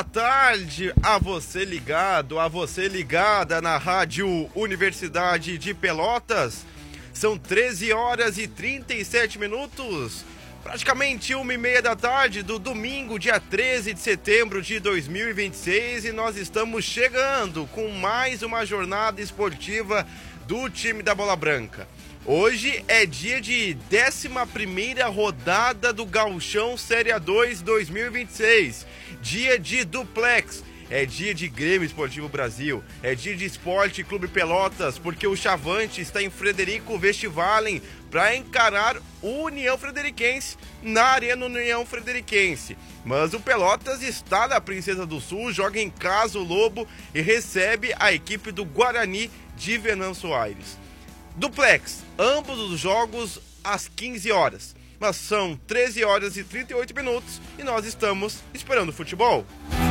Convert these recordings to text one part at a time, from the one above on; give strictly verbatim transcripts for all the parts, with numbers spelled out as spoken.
boa tarde a você ligado, a você ligada na Rádio Universidade de Pelotas. São treze horas e trinta e sete minutos, praticamente uma e meia da tarde do domingo, dia treze de setembro de dois mil e vinte e seis, e nós estamos chegando com mais uma jornada esportiva do time da Bola Branca. Hoje é dia de décima primeira rodada do Gauchão Série A dois dois mil e vinte e seis, dia de duplex, é dia de Grêmio Esportivo Brasil, é dia de Esporte Clube Pelotas, porque o Chavante está em Frederico Westphalen para encarar o União Frederiquense na Arena União Frederiquense. Mas o Pelotas está na Princesa do Sul, joga em casa o Lobo e recebe a equipe do Guarani de Venâncio Aires. Duplex, ambos os jogos às quinze horas, mas são treze horas e trinta e oito minutos e nós estamos esperando futebol.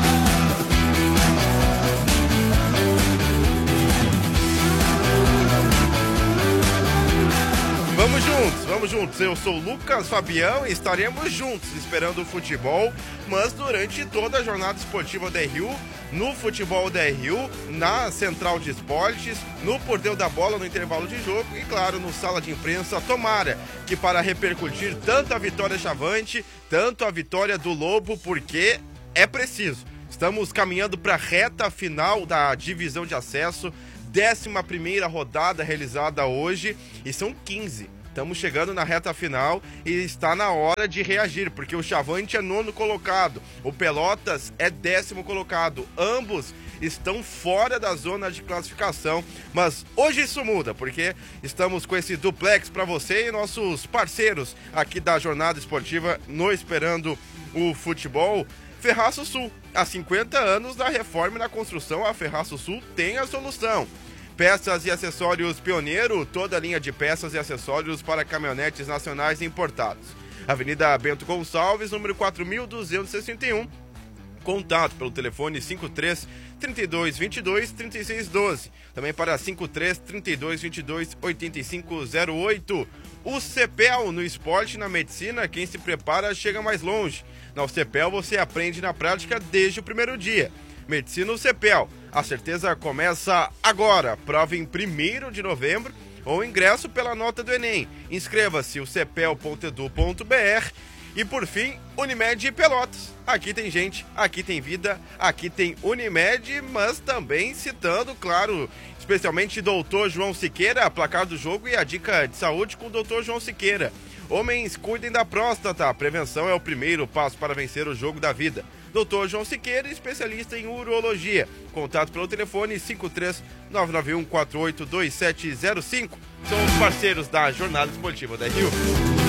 Vamos juntos, vamos juntos. Eu sou o Lucas Fabião e estaremos juntos esperando o futebol, mas durante toda a jornada esportiva da R U, no futebol da R U, na Central de Esportes, no Portão da Bola no intervalo de jogo e, claro, no Sala de Imprensa. Tomara que para repercutir tanto a vitória Chavante, tanto a vitória do Lobo, porque é preciso. Estamos caminhando para a reta final da divisão de acesso, décima primeira rodada realizada hoje e são quinze. Estamos chegando na reta final e está na hora de reagir, porque o Chavante é nono colocado, o Pelotas é décimo colocado. Ambos estão fora da zona de classificação, mas hoje isso muda, porque estamos com esse duplex para você e nossos parceiros aqui da jornada esportiva no Esperando o Futebol. Ferraço Sul, há cinquenta anos da reforma e na construção, a Ferraço Sul tem a solução. Peças e acessórios Pioneiro, toda a linha de peças e acessórios para caminhonetes nacionais importados. Avenida Bento Gonçalves, número quatro mil duzentos e sessenta e um. Contato pelo telefone cinco três, trinta e dois, vinte e dois, trinta e seis doze. Também para cinco três, trinta e dois, vinte e dois, oitenta e cinco zero oito. O CEPEL, no esporte e na medicina, quem se prepara chega mais longe. Na CEPEL você aprende na prática desde o primeiro dia. Medicina CEPEL, a certeza começa agora. Prova em primeiro de novembro ou ingresso pela nota do Enem. Inscreva-se o cepel ponto edu ponto br. E por fim, Unimed Pelotas. Aqui tem gente, aqui tem vida, aqui tem Unimed, mas também citando, claro, especialmente doutor João Siqueira, placar do jogo e a dica de saúde com o doutor João Siqueira. Homens, cuidem da próstata, a prevenção é o primeiro passo para vencer o jogo da vida. doutor João Siqueira, especialista em urologia. Contato pelo telefone cinco três, nove nove um, quatro oito dois sete zero cinco. São os parceiros da jornada esportiva da R U.